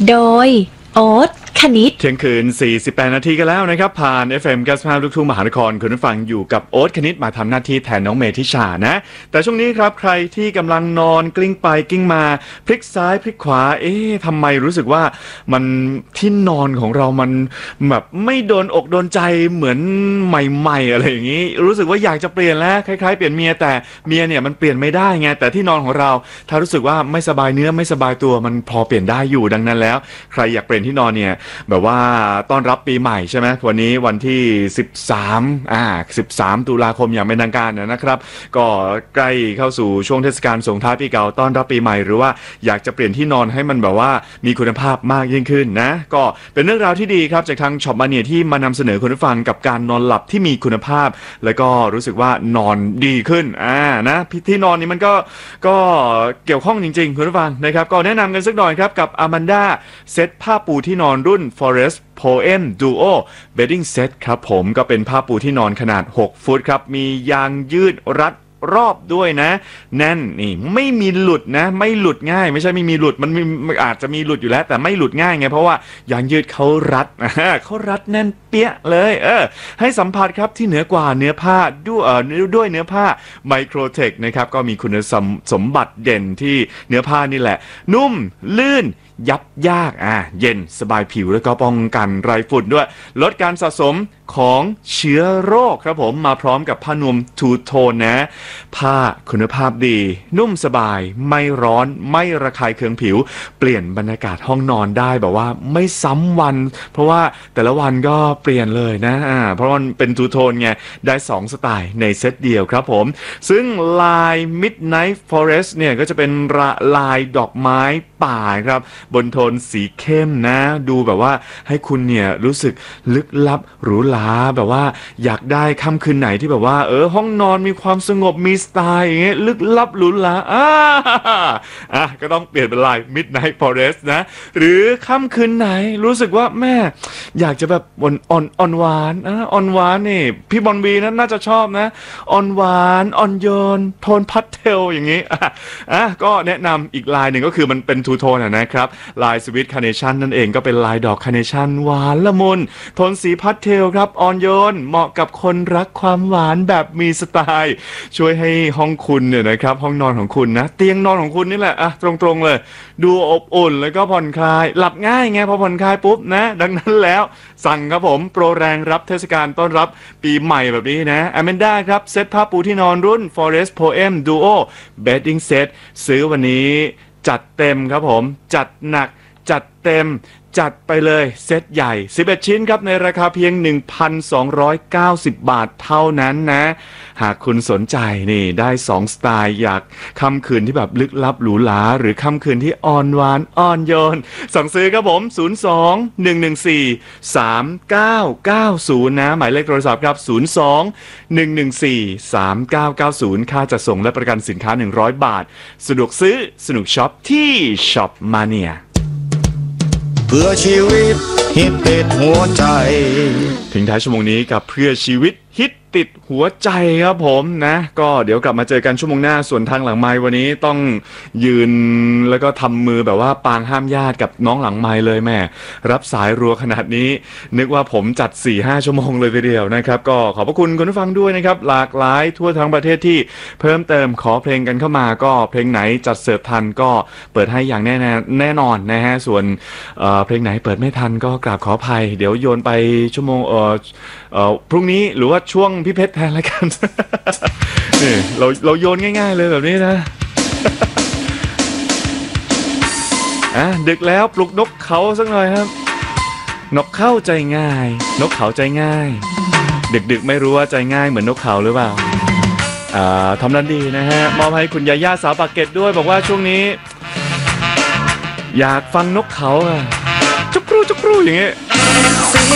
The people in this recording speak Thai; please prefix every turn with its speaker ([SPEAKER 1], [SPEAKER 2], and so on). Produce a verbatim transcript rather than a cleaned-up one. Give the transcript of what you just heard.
[SPEAKER 1] โดยโอ๊ตคณิต
[SPEAKER 2] เที่ยงคืนสี่สิบแปดนาทีกันแล้วนะครับผ่าน เอฟ เอ็ม เก้าสิบห้า ลูกทุ่งมหานครคุณผู้ฟังอยู่กับโอ๊ตคณิตมาทำหน้าที่แทนน้องเมธิชานะแต่ช่วงนี้ครับใครที่กำลังนอนกลิ้งไปกลิ้งมาพลิกซ้ายพลิกขวาเอ๊ะทำไมรู้สึกว่ามันที่นอนของเรามันแบบไม่โดนอกโดนใจเหมือนใหม่ๆอะไรอย่างนี้รู้สึกว่าอยากจะเปลี่ยนแล้วคล้ายๆเปลี่ยนเมียแต่เมียเนี่ยมันเปลี่ยนไม่ได้ไงแต่ที่นอนของเราถ้ารู้สึกว่าไม่สบายเนื้อไม่สบายตัวมันพอเปลี่ยนได้อยู่ดังนั้นแล้วใครอยากเปลี่ยนที่นอนเนี่ยแบบว่าต้อนรับปีใหม่ใช่ไหมวันนี้วันที่สิบสามอ่าสิบสามตุลาคมอย่างเป็นทางการนะครับก็ใกล้เข้าสู่ช่วงเทศกาลส่งท้ายปีเก่าต้อนรับปีใหม่หรือว่าอยากจะเปลี่ยนที่นอนให้มันแบบว่ามีคุณภาพมากยิ่งขึ้นนะก็เป็นเรื่องราวที่ดีครับจากทางช็อปมาเนียที่มานำเสนอคุณผู้ฟังกับการนอนหลับที่มีคุณภาพแล้วก็รู้สึกว่านอนดีขึ้นอ่านะที่นอนนี้มันก็ก็เกี่ยวข้องจริงๆคุณผู้ฟังนะครับก็แนะนำกันสักหน่อยครับกับอาแมนดาเซ็ตผ้าปูที่นอนรุ่น Forest Poem Duo Bedding Set ครับผมก็เป็นผ้าปูที่นอนขนาดหกฟุตครับมียางยืดรัดรอบด้วยนะแน่นนี่ไม่มีหลุดนะไม่หลุดง่ายไม่ใช่ไม่มีหลุดมันมีอาจจะมีหลุดอยู่แล้วแต่ไม่หลุดง่ายไงเพราะว่ายางยืดเขารัดเขารัดแน่นเปี้ยเลยเออให้สัมผัสครับที่เหนือกว่าเนื้อผ้าด้วยเอ่อด้วยเนื้อผ้าไมโครเทคนะครับก็มีคุณสมบัติเด่นที่เนื้อผ้านี่แหละนุ่มลื่นยับยากอ่ะเย็นสบายผิวแล้วก็ป้องกันไรฝุ่นด้วยลดการสะสมของเชื้อโรคครับผมมาพร้อมกับผ้านวมทูโทนนะผ้าคุณภาพดีนุ่มสบายไม่ร้อนไม่ระคายเคืองผิวเปลี่ยนบรรยากาศห้องนอนได้แบบว่าไม่ซ้ำวันเพราะว่าแต่ละวันก็เปลี่ยนเลยนะอ่าเพราะมันเป็นทูโทนไงได้สองสไตล์ในเซตเดียวครับผมซึ่งลาย Midnight Forest เนี่ยก็จะเป็นลายดอกไม้ป่าครับบนโทนสีเข้มนะดูแบบว่าให้คุณเนี่ยรู้สึกลึกลับหรูหราแบบว่าอยากได้ค่ำคืนไหนที่แบบว่าเออห้องนอนมีความสงบมีสไตล์อย่างเงี้ยลึกลับหรูหราอ่าอ่ะก็ต้องเปลี่ยนเป็นลาย Midnight Forest นะหรือค่ำคืนไหนรู้สึกว่าแม่อยากจะแบบอ่อนอ่อนอ่อนหวานอ่ะอ่อนหวานนี่พี่บอลวีนั้นน่าจะชอบนะอ่อนหวานอ่อนโยนโทนพาสเทลอย่างงี้อ่ะอ่ะก็แนะนำอีกลายหนึ่งก็คือมันเป็นทูโทนนะครับลายสวิตคาร์เนชั่นนั่นเองก็เป็นลายดอกคาร์เนชั่นหวานละมุนโทนสีพาสเทลครับอ่อนโยนเหมาะกับคนรักความหวานแบบมีสไตล์ช่วยให้ห้องคุณเนี่ยนะครับห้องนอนของคุณนะเตียงนอนของคุณนี่แหละอ่ะตรงๆเลยดูอบอุ่นแล้วก็ผ่อนคลายหลับง่ายไงพอผ่อนคลายปุ๊บนะดังนั้นแล้วสั่งครับผมโปรแรงรับเทศกาลต้อนรับปีใหม่แบบนี้นะอแมนด้าครับเซ็ตผ้าปูที่นอนรุ่น Forest Poem Duo Bedding Set ซื้อวันนี้จัดเต็มครับผมจัดหนักจัดเต็มจัดไปเลยเซตใหญ่สิบเอ็ดชิ้นครับในราคาเพียง หนึ่งพันสองร้อยเก้าสิบ บาทเท่านั้นนะหากคุณสนใจนี่ได้สองสไตล์อยากค่ำคืนที่แบบลึกลับหรูหราหรือค่ำคืนที่อ่อนหวานอ่อนโยนสั่งซื้อครับผมศูนย์ สอง หนึ่ง หนึ่ง สี่ สาม เก้า เก้า ศูนย์นะหมายเลขโทรศัพท์ครับศูนย์ สอง หนึ่ง หนึ่ง สี่ สาม เก้า เก้า ศูนย์ค่าจัดส่งและประกันสินค้าหนึ่งร้อยบาทสะดวกซื้อสนุกช็อปที่ช็อปมาเนีย
[SPEAKER 3] เพื่อชีวิตฮิตติดหัวใจ
[SPEAKER 2] ถึงท้ายชั่วโมงนี้กับเพื่อชีวิตฮิตติดหัวใจครับผมนะก็เดี๋ยวกลับมาเจอกันชั่วโมงหน้าส่วนทางหลังไมค์วันนี้ต้องยืนแล้วก็ทำมือแบบว่าปางห้ามญาติกับน้องหลังไมค์เลยแม่รับสายรัวขนาดนี้นึกว่าผมจัด สี่ห้า ชั่วโมงเลยทีเดียวนะครับก็ขอบพระคุณคุณผู้ฟังด้วยนะครับหลากหลายทั่วทั้งประเทศที่เพิ่มเติมขอเพลงกันเข้ามาก็เพลงไหนจัดเสิร์ฟทันก็เปิดให้อย่างแน่แน่นอนนะฮะส่วนเอ่อเพลงไหนเปิดไม่ทันก็กราบขออภัยเดี๋ยวโยนไปชั่วโมงเอ่อเอ่อพรุ่งนี้หรือว่าช่วงพี่เพชรแทนแล้วกัน นี่เราเราโยนง่ายๆเลยแบบนี้นะ อ่ะดึกแล้วปลุกนกเขาสักหน่อยครับนกเข้าใจง่ายนกเขาใจง่ายดึกๆไม่รู้ว่าใจง่ายเหมือนนกเขาหรือเปล่าอ่าทำนั้นดีนะฮะมอบให้คุณยาย่าสาวปากเกร็ดด้วยบอกว่าช่วงนี้อยากฟังนกเขาอะจุกรูจุกรูอย่างเงี้ย
[SPEAKER 3] เสี